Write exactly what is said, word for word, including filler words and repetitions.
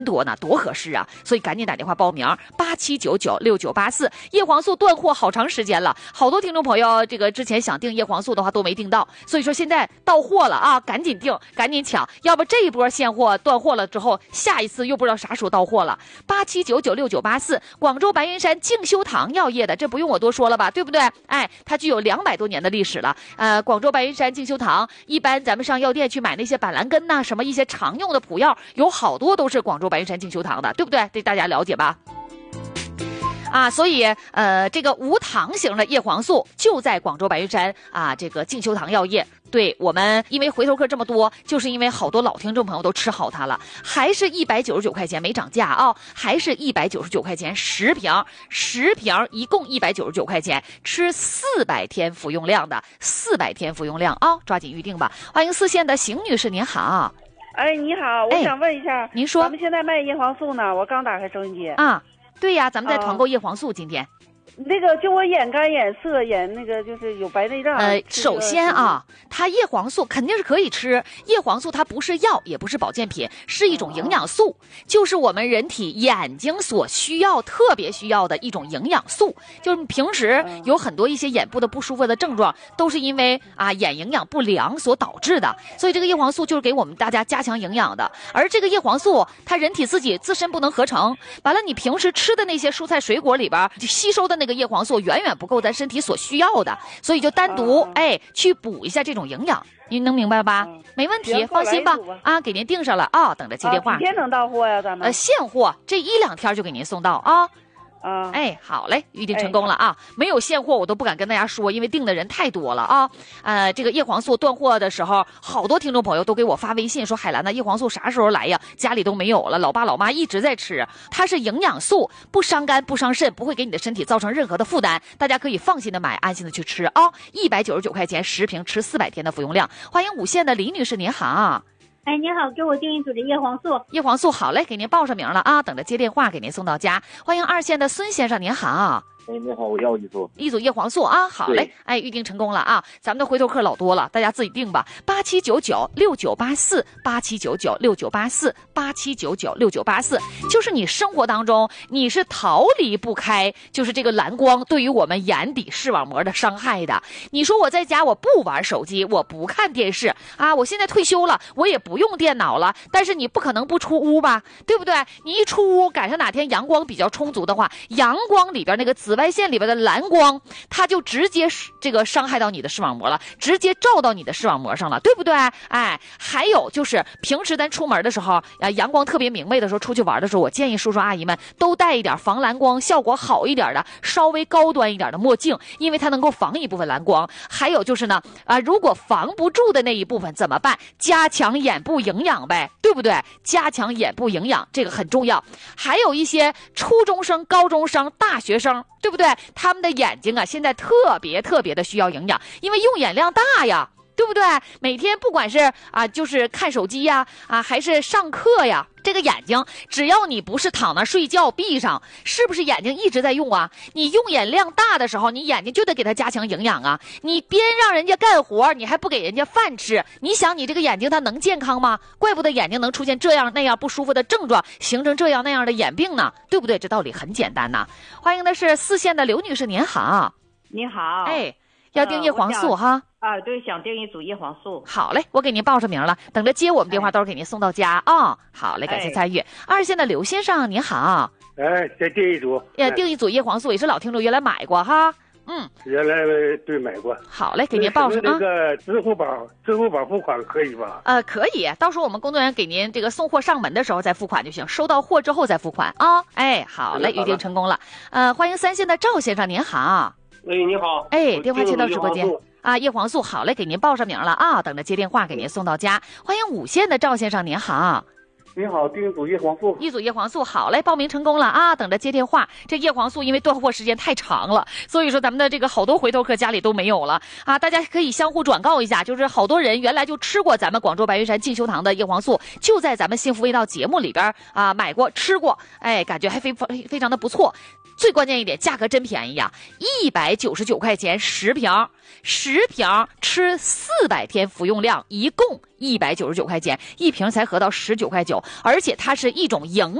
多呢，多合适啊！所以赶紧打电话报名，八七九九六九八四。叶黄素断货好长时间了，好多听众朋友这个之前想订叶黄素的话都没订到，所以说现在到货了啊，赶紧订，赶紧抢，要不这一波现货断货了之后，下一次又不知道啥时候到货了。八七九九六九八四，广州白云山静修堂药业的，这不用我多说了吧，对不对？哎，它具有两百多年的历史了。呃，广州白云山静修堂，一般咱们上药店去买那些板蓝根呐、啊，什么一些常用的补药，有好多都是广州白云山静修堂的，对不对？这大家了解吧？啊，所以呃，这个无糖型的叶黄素就在广州白云山啊，这个静修堂药业。对我们，因为回头客这么多，就是因为好多老听众朋友都吃好它了，还是一百九十九块钱没涨价啊、哦，还是一百九十九块钱十瓶，十瓶一共一百九十九块钱，吃四百天服用量的，四百天服用量啊、哦，抓紧预定吧。欢迎四线的邢女士，您好。 哎，你好，我想问一下， 哎、您说， 咱们现在卖叶黄素呢？我刚打开收音机啊，对呀，咱们在团购叶黄素，今天。 那个就我眼干眼涩眼那个就是有白内障。 呃，首先啊，它叶黄素肯定是可以吃。叶黄素它不是药，也不是保健品，是一种营养素，就是我们人体眼睛所需要、特别需要的一种营养素。就是平时有很多一些眼部的不舒服的症状，都是因为啊眼营养不良所导致的。所以这个叶黄素就是给我们大家加强营养的。而这个叶黄素，它人体自己自身不能合成，完了你平时吃的那些蔬菜水果里边吸收的那个叶黄素远远不够咱身体所需要的，所以就单独、啊、哎去补一下这种营养，您能明白吧？啊、没问题，放心吧。啊，给您订上了啊，等着接电话。 啊、几天能到货呀？咱们呃，现货这一两天就给您送到啊。 啊， 哎，好嘞，预定成功了啊！没有现货我都不敢跟大家说，因为订的人太多了啊。呃，这个叶黄素断货的时候，好多听众朋友都给我发微信说：“海兰呐，叶黄素啥时候来呀？家里都没有了，老爸老妈一直在吃，它是营养素，不伤肝不伤肾，不会给你的身体造成任何的负担，大家可以放心的买，安心的去吃啊！一百九十九块钱十瓶，吃四百天的服用量。欢迎五线的李女士，您好。 哎，你好，给我订一组的叶黄素。 叶黄素好嘞，给您报上名了啊，等着接电话给您送到家。欢迎二线的孙先生，您好。 哎，你好，我要一组一组叶黄素啊，好嘞，哎，预定成功了啊，咱们的回头客老多了，大家自己定吧。八七九九六九八四，八七九九六九八四，八七九九六九八四，就是你生活当中你是逃离不开，就是这个蓝光对于我们眼底视网膜的伤害的。你说我在家我不玩手机，我不看电视啊，我现在退休了，我也不用电脑了，但是你不可能不出屋吧，对不对？你一出屋，赶上哪天阳光比较充足的话，阳光里边那个紫外线里边的蓝光，它就直接这个伤害到你的视网膜了，直接照到你的视网膜上了，对不对？哎，还有就是平时咱出门的时候啊，阳光特别明媚的时候，出去玩的时候，我建议叔叔阿姨们都带一点防蓝光效果好一点的，稍微高端一点的墨镜，因为它能够防一部分蓝光。还有就是呢，啊，如果防不住的那一部分怎么办？加强眼部营养呗，对不对？加强眼部营养这个很重要。还有一些初中生、高中生、大学生，对不对？他们的眼睛啊，现在特别特别的需要营养，因为用眼量大呀，对不对？每天不管是啊，就是看手机呀，啊，还是上课呀，这个眼睛，只要你不是躺那睡觉闭上，是不是眼睛一直在用啊？你用眼量大的时候，你眼睛就得给它加强营养啊。你边让人家干活，你还不给人家饭吃，你想你这个眼睛它能健康吗？怪不得眼睛能出现这样那样不舒服的症状，形成这样那样的眼病呢，对不对？这道理很简单呐。欢迎的是四线的刘女士，您好。 您好。 哎，要订叶黄素、呃、哈。 啊，对，想订一组叶黄素。 好嘞，我给您报上名了，等着接我们电话，到时候给您送到家啊、哦。好嘞，感谢参与。哎、二线的刘先生，您好。 哎，再订一组。 呃，订一组叶黄素也是老听众，原来买过哈。嗯， 原来对买过。 好嘞，给您报上啊。 那个支付宝，支付宝付款可以吧？ 呃，可以，到时候我们工作人员给您这个送货上门的时候再付款就行，收到货之后再付款啊。哎，好嘞，预定成功了。呃，欢迎三线的赵先生，您好。 喂，你好。 哎，电话接到直播间。啊，叶黄素好嘞，给您报上名了啊，等着接电话给您送到家。欢迎五线的赵先生，您好。 你好，订一组叶黄素。 一组叶黄素好嘞，报名成功了啊，等着接电话。这叶黄素因为断货时间太长了，所以说咱们的这个好多回头客家里都没有了啊，大家可以相互转告一下，就是好多人原来就吃过咱们广州白云山静修堂的叶黄素，就在咱们幸福味道节目里边啊买过吃过，哎，感觉还非非常的不错。最关键一点，价格真便宜呀、啊，一百九十九块钱十瓶，十瓶吃四百天服用量，一共一百九十九块钱，一瓶才合到十九块九，而且它是一种营